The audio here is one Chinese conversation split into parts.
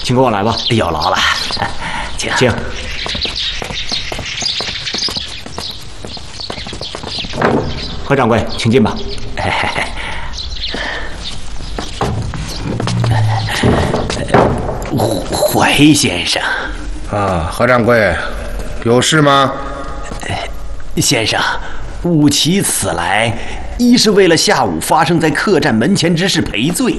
请跟我来吧。 有劳了， 请。何掌柜，请进吧。 怀先生。 何掌柜，有事吗？ 先生，武奇此来，一是为了下午发生在客栈门前之事赔罪。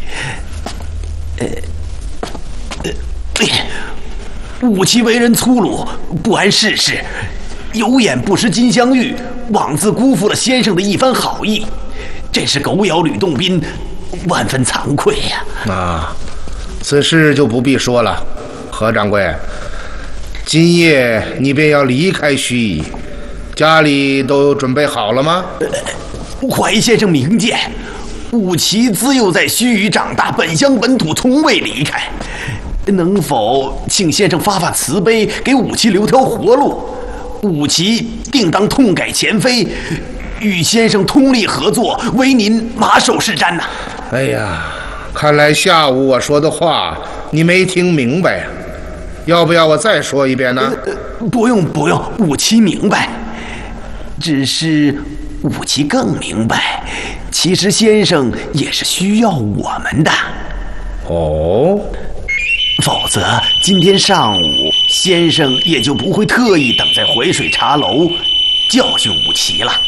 武奇为人粗鲁，不谙世事，有眼不识金镶玉，枉自辜负了先生的一番好意，真是狗咬吕洞宾，万分惭愧呀！ 此事就不必说了。何掌柜，今夜你便要离开盱眙，家里都准备好了吗？ 怀先生明鉴，武奇自幼在盱眙长大，本乡本土，从未离开。能否请先生发发慈悲，给武奇留条活路？武奇定当痛改前非，与先生通力合作，为您马首是瞻呐！ 哎呀，看来下午我说的话你没听明白呀，要不要我再说一遍呢？ 不用，武奇明白。只是武奇更明白，其实先生也是需要我们的。否则今天上午先生也就不会特意等在淮水茶楼教训武奇了。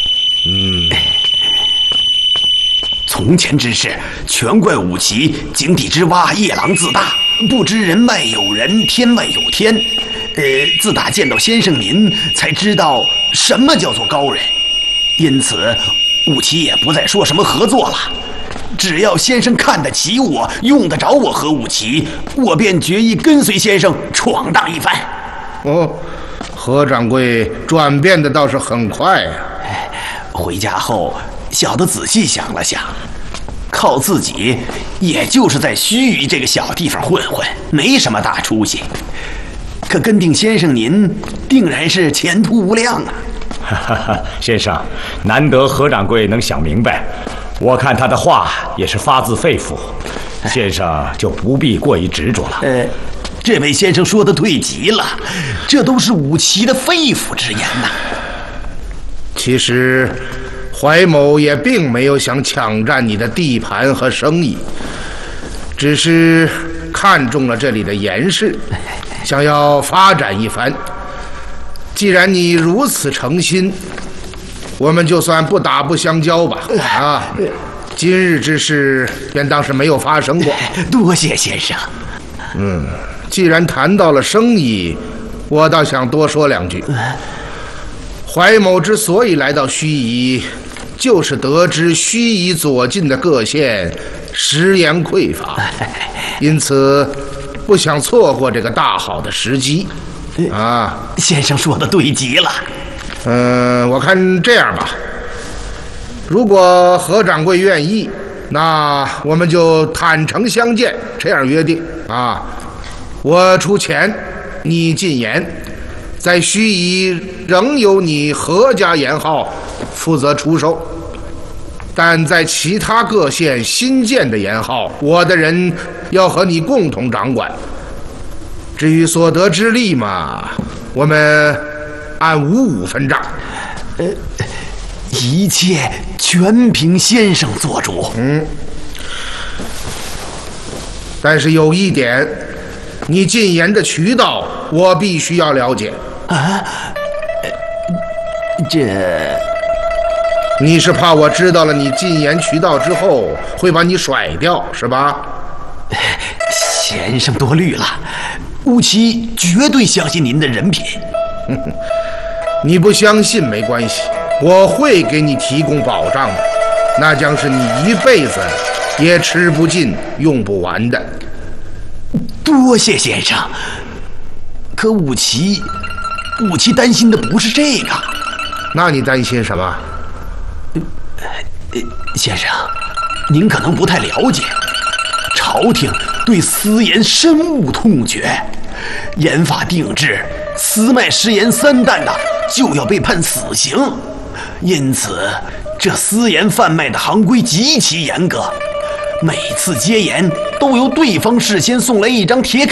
从前之事全怪武奇井底之蛙，夜郎自大，不知人外有人，天外有天。自打见到先生您，才知道什么叫做高人。因此武奇也不再说什么合作了，只要先生看得起我，用得着我和武奇，我便决意跟随先生闯荡一番。 何掌柜转变的倒是很快呀。 回家后小的仔细想了想，靠自己也就是在盱眙这个小地方混混，没什么大出息。可跟定先生您，定然是前途无量啊！ 先生，难得何掌柜能想明白，我看他的话也是发自肺腑，先生就不必过于执着了。 这位先生说的对极了，这都是武奇的肺腑之言呐。 其实怀某也并没有想抢占你的地盘和生意，只是看中了这里的严氏，想要发展一番。既然你如此诚心，我们就算不打不相交吧。今日之事便当是没有发生过。 多谢先生。 既然谈到了生意，我倒想多说两句。怀某之所以来到盱眙，就是得知盱眙左近的各县食盐匮乏，因此不想错过这个大好的时机。 先生说的对极了。 我看这样吧，如果何掌柜愿意，那我们就坦诚相见，这样约定我出钱，你进盐，在盱眙仍由你何家盐号负责出售，但在其他各县新建的盐号，我的人要和你共同掌管。至于所得之利嘛，我们按5-5分账。 一切全凭先生做主。 但是有一点，你进盐的渠道我必须要了解。你是怕我知道了你进盐渠道之后会把你甩掉是吧？ 先生多虑了，武奇绝对相信您的人品。 你不相信没关系，我会给你提供保障的，那将是你一辈子也吃不尽用不完的。 多谢先生。可武奇担心的不是这个。 那你担心什么？ 先生，您可能不太了解，朝廷对私盐深恶痛绝，盐法定制，私卖食盐3担的就要被判死刑。因此这私盐贩卖的行规极其严格，每次接盐都由对方事先送来一张铁